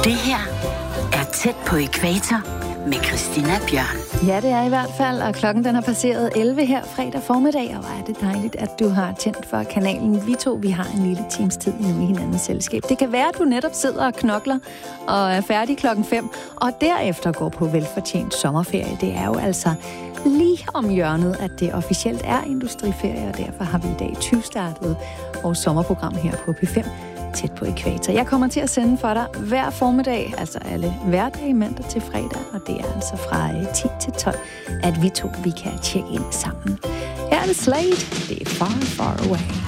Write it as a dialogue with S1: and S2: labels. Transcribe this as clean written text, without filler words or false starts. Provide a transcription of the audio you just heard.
S1: Det her er Tæt på ækvator med Christina Bjørn.
S2: Ja, det er i hvert fald, og klokken den har passeret 11 her fredag formiddag, og er det dejligt, at du har tændt for kanalen. Vi to, vi har en lille times tid nu i hinandens selskab. Det kan være, at du netop sidder og knokler og er færdig klokken 5, og derefter går på velfortjent sommerferie. Det er jo altså lige om hjørnet, at det officielt er industriferie, og derfor har vi i dag 20-startet vores sommerprogram her på P5. Tæt på ækvator. Jeg kommer til at sende for dig hver formiddag, altså alle hverdage mandag til fredag, og det er altså fra 10 til 12, at vi to, vi kan tjekke ind sammen. Her er det Slade, det er Far, Far Away.